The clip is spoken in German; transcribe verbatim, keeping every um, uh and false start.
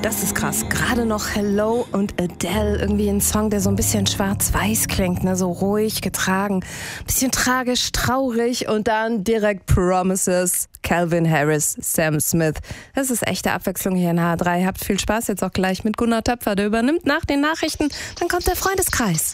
Das ist krass. Gerade noch Hello und Adele, irgendwie ein Song, der so ein bisschen schwarz-weiß klingt, ne? So ruhig, getragen, bisschen tragisch, traurig und dann direkt Promises, Calvin Harris, Sam Smith. Das ist echte Abwechslung hier in H drei. Habt viel Spaß jetzt auch gleich mit Gunnar Töpfer, der übernimmt nach den Nachrichten. Dann kommt der Freundeskreis.